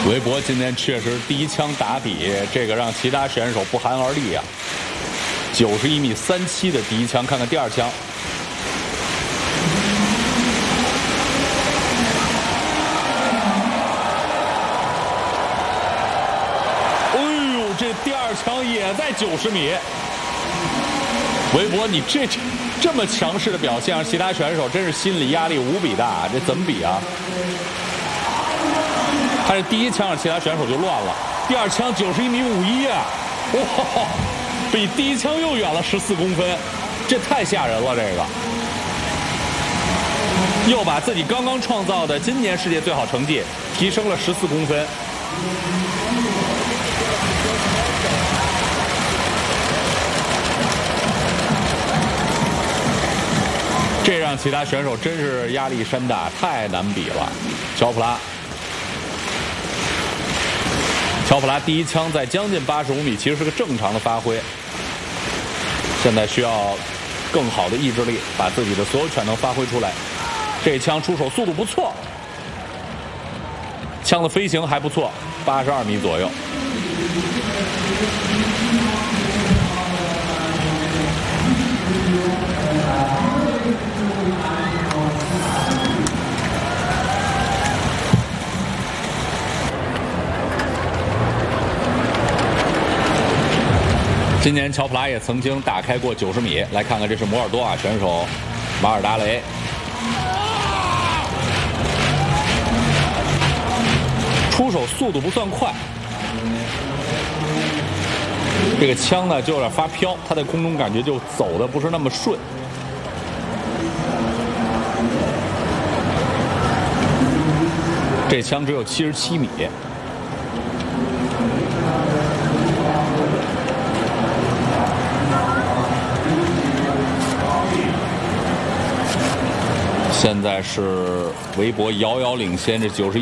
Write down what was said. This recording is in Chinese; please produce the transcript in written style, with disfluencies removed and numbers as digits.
韦伯今天确实第一枪打底，这个让其他选手不寒而栗啊！91.37米的第一枪，看看第二枪。哎呦，这第二枪也在90米。韦伯，你这么强势的表现，让其他选手真是心理压力无比大，这怎么比啊？他这第一枪让其他选手就乱了，第二枪91.51米啊，哇，比第一枪又远了14公分，这太吓人了，这个又把自己刚刚创造的今年世界最好成绩提升了14公分。这让其他选手真是压力山大，太难比了。乔普拉第一枪在将近85米，其实是个正常的发挥。现在需要更好的意志力，把自己的所有潜能发挥出来。这枪出手速度不错，枪的飞行还不错，82米左右。今年乔普拉也曾经打开过90米，来看看这是摩尔多瓦选手马尔达雷。出手速度不算快，这个枪呢就有点发飘，他在空中感觉就走的不是那么顺。这枪只有77米。现在是韦伯遥遥领先，这91